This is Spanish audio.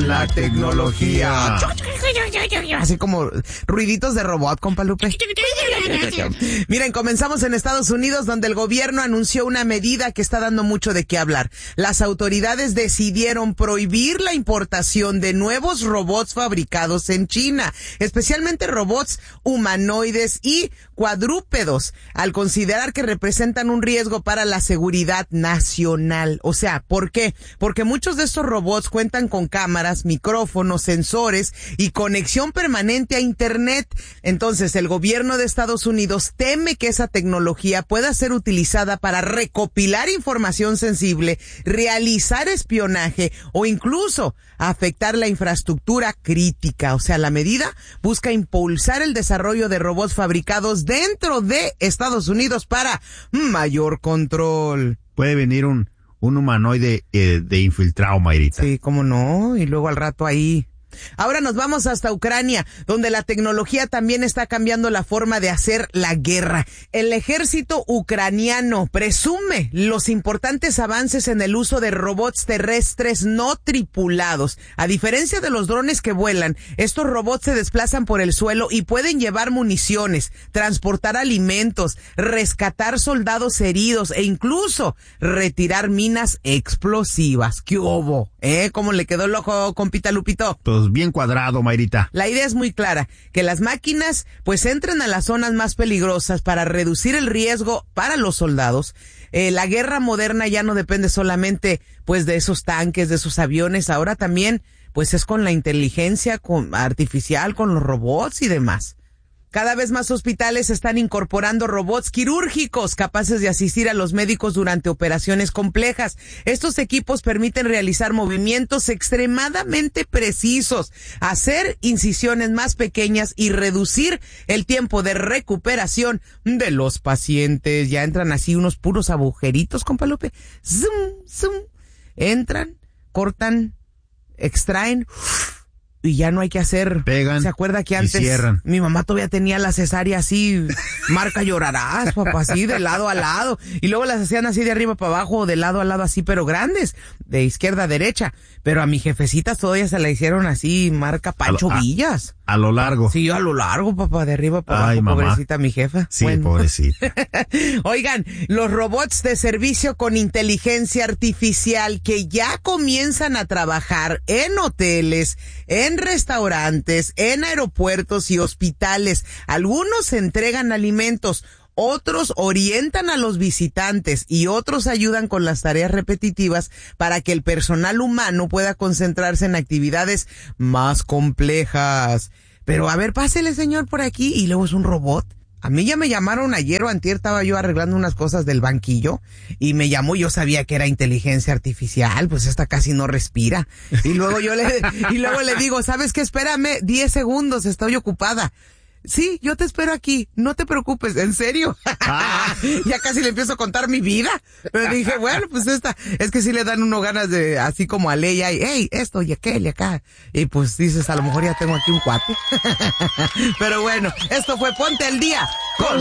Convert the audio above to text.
con la tecnología. Así como ruiditos de robot, compa Lupe. Miren, comenzamos en Estados Unidos, donde el gobierno anunció una medida que está dando mucho de qué hablar. Las autoridades decidieron prohibir la importación de nuevos robots fabricados en China, especialmente robots humanoides y cuadrúpedos, al considerar que representan un riesgo para la seguridad nacional. O sea, ¿por qué? Porque muchos de estos robots cuentan con cámaras, micrófonos, sensores y conexión permanente a Internet. Entonces, el gobierno de Estados Unidos teme que esa tecnología pueda ser utilizada para recopilar información sensible, realizar espionaje o incluso afectar la infraestructura crítica. O sea, la medida busca impulsar el desarrollo de robots fabricados dentro de Estados Unidos para mayor control. Puede venir un humanoide de infiltrado, Mayrita. Sí, cómo no, y luego al rato ahí. Ahora nos vamos hasta Ucrania, donde la tecnología también está cambiando la forma de hacer la guerra. El ejército ucraniano presume los importantes avances en el uso de robots terrestres no tripulados. A diferencia de los drones que vuelan, estos robots se desplazan por el suelo y pueden llevar municiones, transportar alimentos, rescatar soldados heridos e incluso retirar minas explosivas. ¿Qué hubo? ¿Cómo le quedó el ojo, compita Lupito? Pues bien cuadrado, Mayrita. La idea es muy clara, que las máquinas pues entren a las zonas más peligrosas para reducir el riesgo para los soldados. La guerra moderna ya no depende solamente pues de esos tanques, de esos aviones, ahora también pues es con la inteligencia artificial, con los robots y demás. Cada vez más hospitales están incorporando robots quirúrgicos capaces de asistir a los médicos durante operaciones complejas. Estos equipos permiten realizar movimientos extremadamente precisos, hacer incisiones más pequeñas y reducir el tiempo de recuperación de los pacientes. Ya entran así unos puros agujeritos, compa Lupe. Zoom, zoom. Entran, cortan, extraen. Y ya no hay que hacer. Pegan. ¿Se acuerda que antes cierran? Mi mamá todavía tenía la cesárea así, marca llorarás, papá, así de lado a lado? Y luego las hacían así de arriba para abajo, de lado a lado así, pero grandes, de izquierda a derecha. Pero a mi jefecita todavía se la hicieron así, marca Pancho Villas. A lo largo. Sí, a lo largo, papá, de arriba para abajo. Ay, mamá. Pobrecita mi jefa. Sí, bueno. Pobrecita. Oigan, los robots de servicio con inteligencia artificial que ya comienzan a trabajar en hoteles, en restaurantes, en aeropuertos y hospitales. Algunos entregan alimentos, otros orientan a los visitantes y otros ayudan con las tareas repetitivas para que el personal humano pueda concentrarse en actividades más complejas. Pero a ver, pásele señor por aquí y luego es un robot. A mí ya me llamaron ayer o antier, estaba yo arreglando unas cosas del banquillo y me llamó, yo sabía que era inteligencia artificial, pues esta casi no respira. Y luego le digo, ¿sabes qué? Espérame 10 segundos, estoy ocupada. Sí, yo te espero aquí, no te preocupes, ¿en serio? Ya casi le empiezo a contar mi vida. Pero dije, bueno, pues es que sí le dan uno ganas de, así como a Leia, y hey, esto y aquel y acá. Y pues dices, a lo mejor ya tengo aquí un cuate. Pero bueno, esto fue Ponte al Día con